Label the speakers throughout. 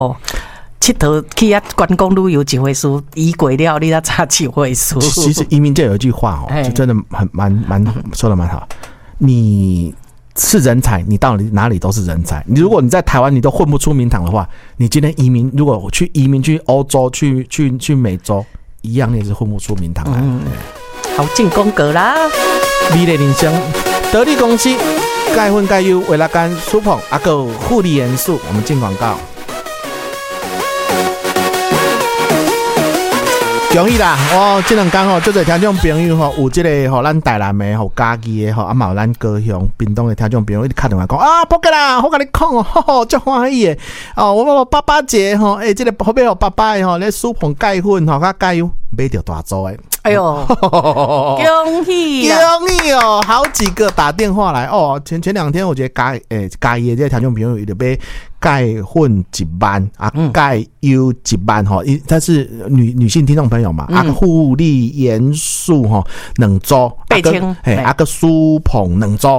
Speaker 1: 佚佗去啊观光旅游一回事，移过了你才查一回事。
Speaker 2: 其实移民界有一句话哦，就真的蛮说的蛮好，你是人才，你到哪里都是人才。如果你在台湾你都混不出名堂的话，你今天移民，如果移民去欧洲、去美洲，一样也是混不出名堂来。
Speaker 1: 好进广告啦！
Speaker 2: 美丽人生，得力公司钙混钙优维拉甘舒捧还有护理元素，我们进广告。容易啦，这两天就侪听众朋友有这个咱台南的嘉义的嘛有咱高雄、屏东的听众朋友一直打电话讲啊，不给啦，我跟你讲足欢喜的我爸爸节这个后面爸爸的咧舒捧钙粉甲钙油买到大组的。
Speaker 1: 哎呦，恭喜
Speaker 2: 好几个打电话来前两天我觉得嘉义的这些听众朋友有买钙粉1万钙油1万它是女性听众朋友嘛护理元素2组
Speaker 1: 8千
Speaker 2: 个舒捧2组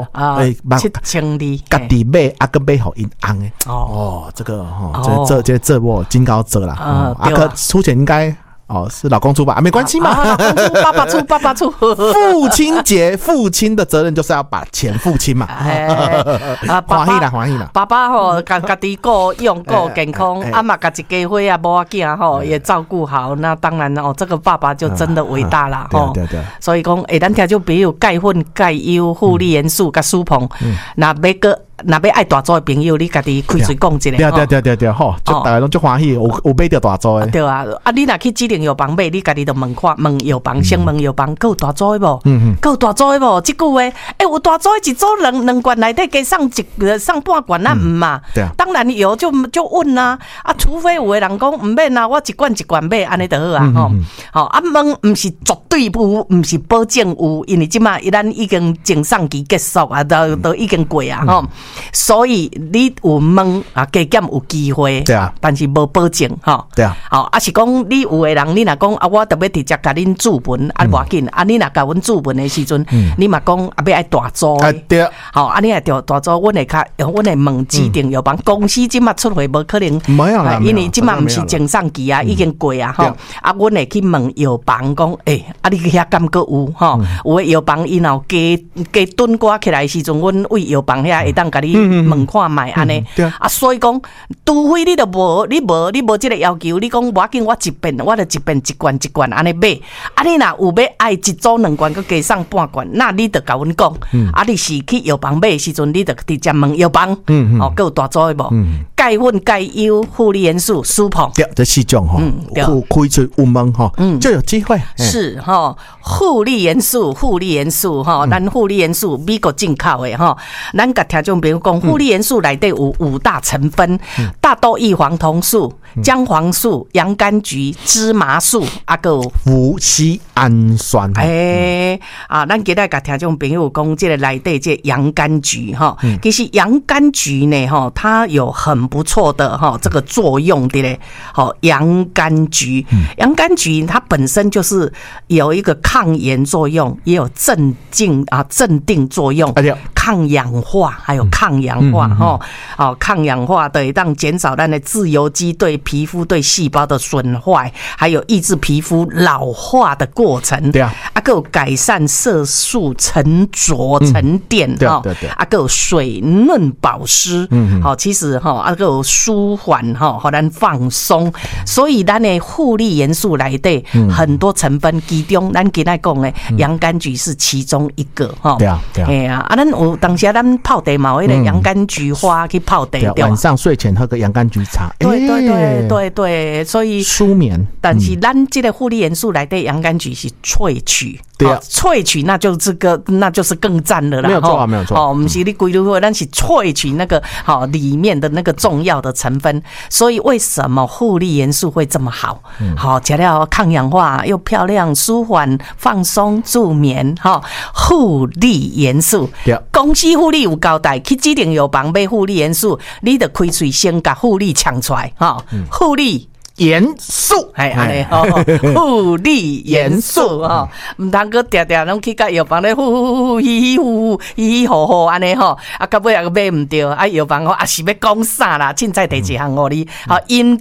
Speaker 1: 7,200
Speaker 2: 家己买个买互因翁的这个这我金高折啦个出钱应该是老公出吧？没关系嘛，
Speaker 1: 爸爸出。
Speaker 2: 父亲节，父亲的责任就是要把钱付清嘛。欢喜啦！
Speaker 1: 爸爸家己顾用顾健康，嘛家己家伙啊，无要紧也照顾好。那当然这个爸爸就真的伟大啦
Speaker 2: 对。
Speaker 1: 所以讲，咱听就比如钙粉、钙优、护理元素、甲舒捧，那要爱大组的朋友，你家己开嘴讲一下。
Speaker 2: 对，大家拢足欢喜，有买到大组的。
Speaker 1: 对啊，你若去指定药房买，你家己就问看，问药房先问药房，有大组的无？有大组的无？这句话，有大组的一组两罐内底加上半罐那唔嘛？
Speaker 2: 对啊，
Speaker 1: 当然有就问啦，除非有的人讲唔免啊，我一罐买，安尼就好啊，问唔是绝对有，唔是保证有，因为即马咱已经整上期结束啊，都已经过啊，所以你有问加减有机会，
Speaker 2: 对啊，
Speaker 1: 但是无保证
Speaker 2: 对啊，
Speaker 1: 是讲你有的人，你若讲我特别直接甲恁注文无要紧，你若甲阮注文的时阵，你嘛讲要爱大组的，
Speaker 2: 对，
Speaker 1: 你也大组，阮会问指定药房公司，即马出货无可能，
Speaker 2: 没有啦，
Speaker 1: 因为即马毋是整上期啊，已经过啊阮会去问药房讲，你遐敢阁有有的药房伊若加炖瓜起来的时阵，阮为药房遐会当甲你问看卖安尼所以讲除非你都无这个要求，你讲无要紧，我就一遍一罐安尼买你若有要爱一组2罐佮加上半罐，那你就甲阮讲你是去药房买的时阵，你就直接问药房佮有大组的无钙粉、钙优、护理元素、舒捧，
Speaker 2: 对，这4种开出有问就有机会
Speaker 1: 是护理元素咱护理元素美国进口的咱甲听众朋友讲，护理元素内底有5大成分：大豆异黄酮素、姜黄素、洋甘菊、芝麻素，个
Speaker 2: 苯酰氨酸。
Speaker 1: 咱今日甲听众朋友讲，这个内底这洋甘菊其实洋甘菊呢它有很不错的这个作用的嘞。洋甘菊它本身就是有一个抗炎作用，也有镇定作用，抗氧化，还有抗氧化抗氧化的让减少咱的自由基对皮肤对细胞的损坏，还有抑制皮肤老化的过程。
Speaker 2: 对啊，
Speaker 1: 还有改善色素沉着沉淀还有水润保湿其实还有舒缓让咱放松。所以咱的护理元素内底很多成分，其中咱今天讲的洋甘菊是其中一个
Speaker 2: 对啊，
Speaker 1: 咱有当时咱泡茶嘛，有那个洋甘菊花去泡茶，
Speaker 2: 晚上睡前喝个洋甘菊茶，
Speaker 1: 对，所以
Speaker 2: 舒眠。
Speaker 1: 但是咱这个护理元素内底洋甘菊是萃取，
Speaker 2: 对啊，
Speaker 1: 萃取那就是更赞了啦，
Speaker 2: 没有错，
Speaker 1: 不是你规律说咱是萃取那个里面的那个重要的成分。所以为什么护理元素会这么好？吃了抗氧化又漂亮，舒缓放松助眠护理元素。公司护理有交代，去指定药房买护理元素，你就开嘴先甲护理抢出来护理
Speaker 2: 严肃，
Speaker 1: 哎，安尼吼，护理严肃吼，毋通个定定拢去甲药房咧呼嘻嘻吼吼安尼吼，啊，到尾也买毋着，啊，药房吼也是要讲啥啦，凊彩第一项互你，好因。